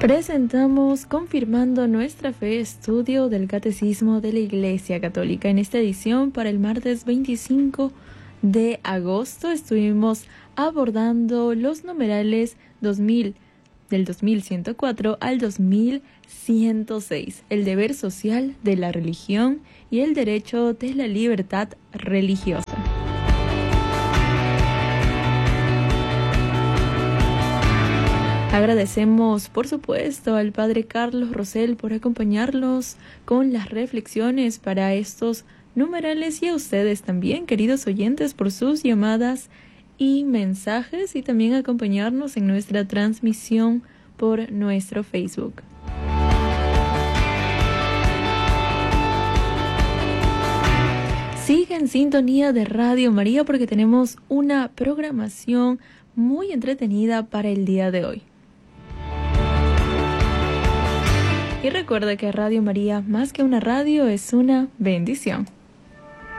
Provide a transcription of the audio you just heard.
Presentamos Confirmando Nuestra Fe, estudio del Catecismo de la Iglesia Católica. En esta edición, para el martes 25 de agosto, estuvimos abordando los numerales 2000, del 2104 al 2106, el deber social de la religión y el derecho de la libertad religiosa. Agradecemos, por supuesto, al Padre Carlos Rosell por acompañarnos con las reflexiones para estos numerales y a ustedes también, queridos oyentes, por sus llamadas y mensajes y también acompañarnos en nuestra transmisión por nuestro Facebook. Sigue en sintonía de Radio María porque tenemos una programación muy entretenida para el día de hoy. Y recuerda que Radio María, más que una radio, es una bendición.